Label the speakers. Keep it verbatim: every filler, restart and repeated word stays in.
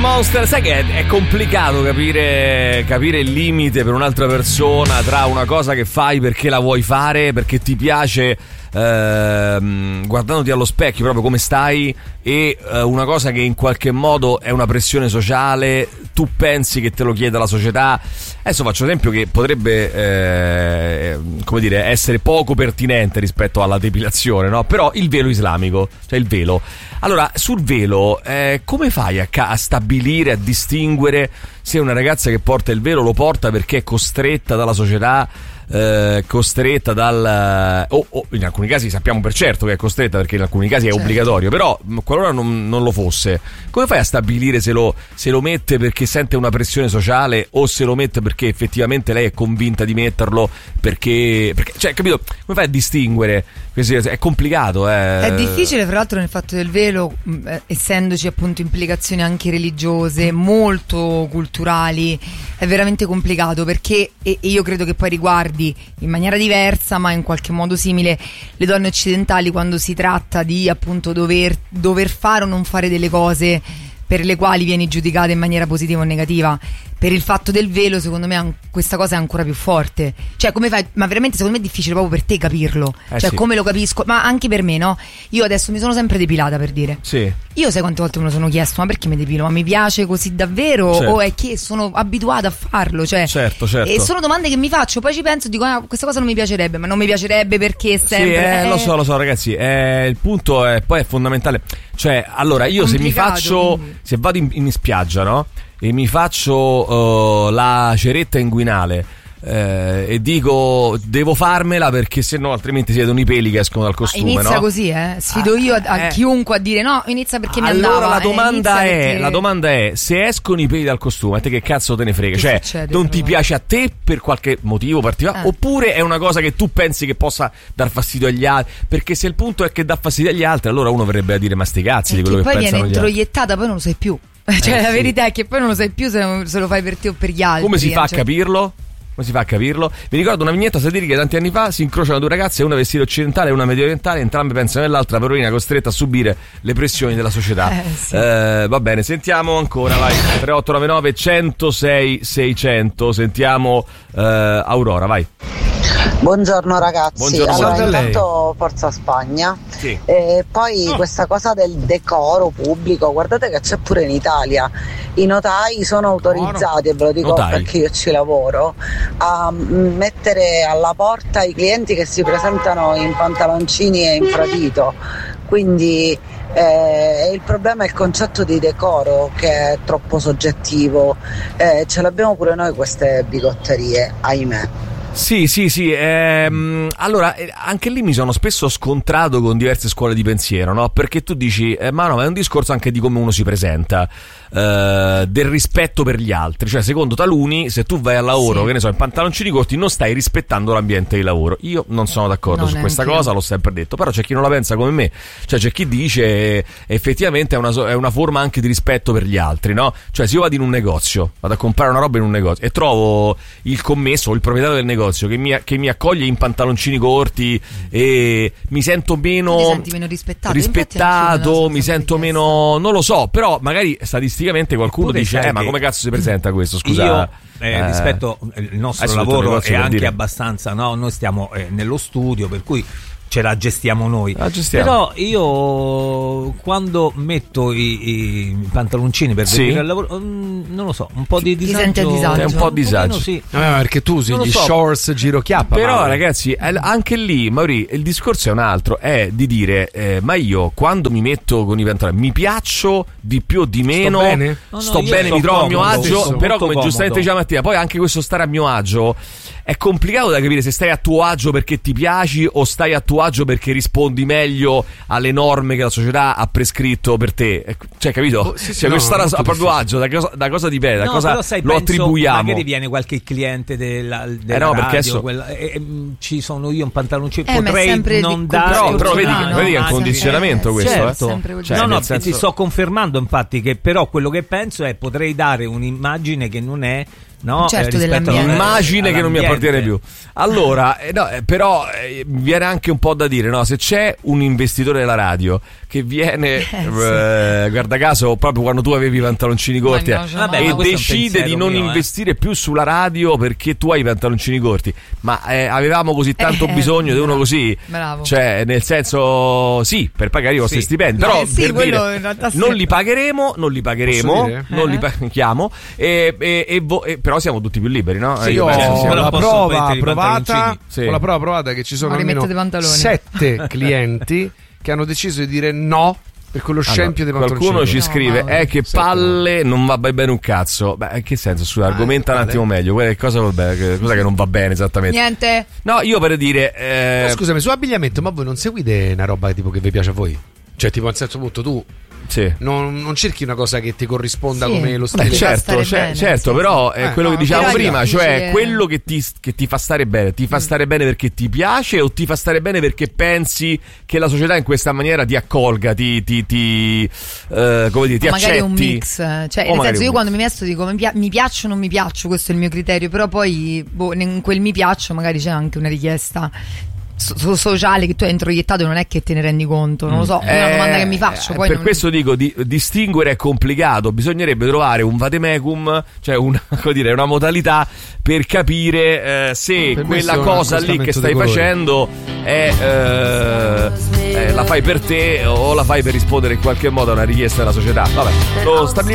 Speaker 1: Monster. Sai che è, è complicato capire capire il limite per un'altra persona tra una cosa che fai perché la vuoi fare, perché ti piace, ehm, guardandoti allo specchio proprio come stai, e eh, una cosa che in qualche modo è una pressione sociale, tu pensi che te lo chieda la società. Adesso faccio esempio che potrebbe eh, come dire essere poco pertinente rispetto alla depilazione, no? Però il velo islamico, cioè il velo. Allora, sul velo, eh, come fai a, ca- a stabilire, a distinguere se una ragazza che porta il velo lo porta perché è costretta dalla società, eh, costretta dal... o oh, oh, in alcuni casi sappiamo per certo che è costretta, perché in alcuni casi è certo. obbligatorio, però qualora non, non lo fosse, come fai a stabilire se lo, se lo mette perché sente una pressione sociale o se lo mette perché effettivamente lei è convinta di metterlo, perché, perché cioè, capito? Come fai a distinguere? È complicato, eh.
Speaker 2: È difficile, fra l'altro, nel fatto del velo, eh, essendoci appunto implicazioni anche religiose, molto culturali, è veramente complicato, perché, e, e io credo che poi riguardi in maniera diversa ma in qualche modo simile le donne occidentali, quando si tratta di appunto dover, dover fare o non fare delle cose per le quali vieni giudicata in maniera positiva o negativa. Per il fatto del velo, secondo me questa cosa è ancora più forte. Cioè, come fai? Ma veramente secondo me è difficile proprio per te capirlo. Eh cioè, sì. Come lo capisco? Ma anche per me, no? Io adesso mi sono sempre depilata, per dire.
Speaker 1: Sì.
Speaker 2: Io sai quante volte me lo sono chiesto, ma perché mi depilo? Ma mi piace così davvero?
Speaker 1: Certo.
Speaker 2: O è che sono abituata a farlo? Cioè,
Speaker 1: certo, certo.
Speaker 2: E sono domande che mi faccio, poi ci penso e dico, ah, questa cosa non mi piacerebbe, ma non mi piacerebbe perché sempre...
Speaker 1: Sì, eh,
Speaker 2: eh...
Speaker 1: lo so, lo so, ragazzi. Eh, il punto è, poi è fondamentale. Cioè, allora, io se mi faccio...
Speaker 2: quindi.
Speaker 1: Se vado in, in spiaggia, no? E mi faccio uh, la ceretta inguinale, eh, e dico devo farmela perché sennò altrimenti si vedono i peli che escono dal costume.
Speaker 2: Ma inizia
Speaker 1: no?
Speaker 2: così, eh? Sfido
Speaker 1: ah,
Speaker 2: io a, a
Speaker 1: eh.
Speaker 2: chiunque a dire no, inizia perché mi
Speaker 1: allora
Speaker 2: andava.
Speaker 1: la domanda
Speaker 2: eh,
Speaker 1: è
Speaker 2: perché...
Speaker 1: la domanda è se escono i peli dal costume, a te che cazzo te ne frega?
Speaker 2: Che
Speaker 1: cioè
Speaker 2: succede,
Speaker 1: non
Speaker 2: però?
Speaker 1: ti piace a te per qualche motivo particolare,
Speaker 2: eh.
Speaker 1: oppure è una cosa che tu pensi che possa dar fastidio agli altri? Perché se il punto è che dà fastidio agli altri, allora uno verrebbe a dire ma sti cazzi
Speaker 2: e
Speaker 1: di quello che,
Speaker 2: che poi
Speaker 1: pensano
Speaker 2: viene
Speaker 1: gli altri.
Speaker 2: introiettata, poi non lo sai più. Cioè,
Speaker 1: Eh,
Speaker 2: la
Speaker 1: sì.
Speaker 2: verità è che poi non lo sai più se, se lo fai per te o per gli altri.
Speaker 1: Come si fa a
Speaker 2: cioè...
Speaker 1: capirlo? Come si fa a capirlo? Vi ricordo una vignetta satirica, tanti anni fa si incrociano due ragazze, una vestita occidentale e una medio orientale, entrambe pensano nell'altra, poverina costretta a subire le pressioni della società.
Speaker 2: Eh, sì.
Speaker 1: eh, va bene, sentiamo ancora, vai. tre otto nove nove uno zero sei seicento, sentiamo eh, Aurora, vai.
Speaker 3: Buongiorno ragazzi.
Speaker 1: Buongiorno.
Speaker 3: Allora, intanto forza Spagna.
Speaker 1: Sì.
Speaker 3: E poi
Speaker 1: oh.
Speaker 3: questa cosa del decoro pubblico, guardate che c'è pure in Italia. I notai sono autorizzati, e ve lo dico
Speaker 1: notai.
Speaker 3: perché io ci lavoro, a mettere alla porta i clienti che si presentano in pantaloncini e in fradito. Quindi eh, il problema è il concetto di decoro, che è troppo soggettivo. Eh, ce l'abbiamo pure noi queste bigotterie, ahimè.
Speaker 1: Sì, sì, sì. Ehm, allora, eh, anche lì mi sono spesso scontrato con diverse scuole di pensiero, no? Perché tu dici, eh, ma no, ma è un discorso anche di come uno si presenta, eh, del rispetto per gli altri. Cioè, secondo taluni, se tu vai al lavoro, sì. che ne so, in pantaloncini corti, non stai rispettando l'ambiente di lavoro. Io non sono d'accordo
Speaker 2: no,
Speaker 1: su questa cosa, l'ho sempre detto. Però c'è chi non la pensa come me. Cioè, c'è chi dice, eh, effettivamente è una, è una forma anche di rispetto per gli altri, no? Cioè, se io vado in un negozio, vado a comprare una roba in un negozio e trovo il commesso o il proprietario del negozio che mi, che mi accoglie in pantaloncini corti e mi sento meno,
Speaker 2: ti senti meno rispettato,
Speaker 1: rispettato mi sento meno, non lo so, però magari statisticamente qualcuno
Speaker 4: Eppure
Speaker 1: dice eh ma come cazzo si presenta questo, scusa.
Speaker 4: Io eh, eh, rispetto il nostro lavoro è anche
Speaker 1: dire.
Speaker 4: abbastanza, no, noi stiamo eh, nello studio, per cui ce la gestiamo noi.
Speaker 1: La gestiamo.
Speaker 4: Però io quando metto i, i pantaloncini per
Speaker 1: sì.
Speaker 4: venire al lavoro, um, non lo so, un po' di disagio.
Speaker 2: Ti senti a disagio?
Speaker 1: È un po' a disagio.
Speaker 4: Sì.
Speaker 5: Eh, perché tu usi gli
Speaker 4: so.
Speaker 5: shorts girochiappa.
Speaker 1: Però
Speaker 5: Mauro.
Speaker 1: ragazzi, anche lì, Mauri, il discorso è un altro, è di dire eh, ma io quando mi metto con i pantaloni mi piaccio di più o di meno,
Speaker 5: sto bene,
Speaker 4: no, no,
Speaker 1: sto bene
Speaker 4: sto
Speaker 1: mi trovo a mio
Speaker 4: comodo,
Speaker 1: agio,
Speaker 4: sì,
Speaker 1: però come
Speaker 4: comodo.
Speaker 1: giustamente diceva Mattia, poi anche questo stare a mio agio è complicato da capire se stai a tuo agio perché ti piaci o stai a tuo agio perché rispondi meglio alle norme che la società ha prescritto per te. Cioè, capito?
Speaker 5: Oh, sì, sì,
Speaker 1: cioè,
Speaker 5: no,
Speaker 1: questo stare a proprio
Speaker 5: difficile.
Speaker 1: agio, da cosa, da cosa dipende? Da
Speaker 4: No,
Speaker 1: cosa
Speaker 4: però sai,
Speaker 1: lo
Speaker 4: penso,
Speaker 1: attribuiamo?
Speaker 4: Magari viene qualche cliente della, della
Speaker 1: Eh no, perché
Speaker 4: radio,
Speaker 1: adesso-
Speaker 4: quella, e, e, mh, ci sono io un pantaloncino,
Speaker 2: Eh, ma è
Speaker 4: potrei
Speaker 2: sempre
Speaker 4: non
Speaker 2: di-
Speaker 4: dare.
Speaker 1: Però, però vedi,
Speaker 2: no,
Speaker 1: vedi che è un
Speaker 2: no,
Speaker 1: condizionamento
Speaker 2: eh,
Speaker 1: questo,
Speaker 4: certo.
Speaker 1: eh?
Speaker 2: Sempre quel
Speaker 1: Cioè,
Speaker 4: no, no,
Speaker 1: nel senso-
Speaker 4: ti sto confermando infatti che però quello che penso è potrei dare un'immagine che non è no?
Speaker 2: Certo,
Speaker 4: Eh, rispetto
Speaker 2: dell'ambiente.
Speaker 4: alla-
Speaker 1: Immagine che non mi
Speaker 4: all'ambiente.
Speaker 1: appartiene più. Allora, eh, no, eh, però eh, viene anche un po' da dire, no? Se c'è un investitore della radio che viene,
Speaker 2: sì.
Speaker 1: eh, guarda caso, proprio quando tu avevi i pantaloncini corti
Speaker 2: Ma no,
Speaker 1: eh,
Speaker 2: cioè,
Speaker 4: Vabbè,
Speaker 2: ma-
Speaker 1: e
Speaker 4: ma questo è un
Speaker 1: decide di
Speaker 4: pensiero
Speaker 1: non
Speaker 4: mio, eh.
Speaker 1: investire più sulla radio perché tu hai i pantaloncini corti, ma eh, avevamo così tanto
Speaker 2: Eh,
Speaker 1: bisogno di uno
Speaker 2: bravo,
Speaker 1: così?
Speaker 2: bravo.
Speaker 1: Cioè, nel senso, sì, per pagare i vostri
Speaker 4: Sì.
Speaker 1: stipendi,
Speaker 2: No,
Speaker 1: però
Speaker 2: eh sì,
Speaker 1: per
Speaker 2: quello
Speaker 1: dire,
Speaker 2: in realtà sì.
Speaker 1: non li pagheremo, non li pagheremo,
Speaker 5: Posso dire?
Speaker 1: non li
Speaker 2: Eh.
Speaker 1: paghiamo, e, e- e vo- e- però siamo tutti più liberi, no?
Speaker 5: Sì,
Speaker 1: Eh,
Speaker 5: io
Speaker 1: penso
Speaker 5: ho
Speaker 1: sia-
Speaker 4: però
Speaker 5: la
Speaker 4: posso
Speaker 5: prova
Speaker 4: mettere i
Speaker 5: provata,
Speaker 4: pantaloncini.
Speaker 1: Sì.
Speaker 5: ho la prova provata che ci sono
Speaker 2: Ma
Speaker 5: almeno
Speaker 2: rimettete i pantaloni.
Speaker 5: sette clienti che hanno deciso di dire no per quello scempio dei pantaloncini.
Speaker 1: Qualcuno ci
Speaker 2: No,
Speaker 1: scrive:
Speaker 2: Mauro.
Speaker 1: Eh, che
Speaker 5: Sì,
Speaker 1: palle, non va bene un cazzo. Beh, in che senso? Scusa,
Speaker 5: Ah,
Speaker 1: argomenta un
Speaker 5: vale.
Speaker 1: attimo meglio. Che cosa, va bene, che- cosa che non va bene esattamente?
Speaker 2: Niente.
Speaker 1: No, io per dire. eh,
Speaker 5: Ma scusami, su abbigliamento, ma voi non seguite una roba tipo che vi piace a voi? Cioè, tipo, a un certo punto tu
Speaker 1: sì.
Speaker 5: non, non cerchi una cosa che ti corrisponda
Speaker 2: Sì.
Speaker 5: come lo
Speaker 1: Beh,
Speaker 5: stile.
Speaker 2: Ti fa
Speaker 1: certo,
Speaker 2: stare
Speaker 1: cer-
Speaker 2: bene,
Speaker 1: certo,
Speaker 2: sì.
Speaker 1: però è
Speaker 5: Eh,
Speaker 1: quello
Speaker 5: no,
Speaker 1: che dicevamo
Speaker 2: però è
Speaker 1: prima, cioè
Speaker 2: difficile.
Speaker 1: quello che ti, che ti fa stare bene, ti fa stare bene perché ti piace o ti fa stare bene perché pensi che la società in questa maniera ti accolga, ti, ti, ti eh, come dire, ti
Speaker 2: magari
Speaker 1: accetti?
Speaker 2: un mix, cioè
Speaker 1: O
Speaker 2: nel
Speaker 1: magari
Speaker 2: senso
Speaker 1: un
Speaker 2: io
Speaker 1: mix.
Speaker 2: quando mi vesto dico mi, pia- mi piaccio o non mi piaccio, questo è il mio criterio, però poi boh, in quel mi piaccio magari c'è anche una richiesta so- so- sociale che tu hai introiettato e non è che te ne rendi conto, non lo so, è una domanda che mi faccio.
Speaker 1: Eh,
Speaker 2: Poi
Speaker 1: per
Speaker 2: non-
Speaker 1: questo dico, di, distinguere è complicato, bisognerebbe trovare un vademecum, cioè una, come dire, una modalità per capire eh, se
Speaker 5: Per me
Speaker 1: quella
Speaker 5: sia un
Speaker 1: cosa lì che
Speaker 5: accostamento
Speaker 1: stai
Speaker 5: dei colori.
Speaker 1: facendo è, eh, eh, la fai per te o la fai per rispondere in qualche modo a una richiesta della società. Vabbè, lo stabiliremo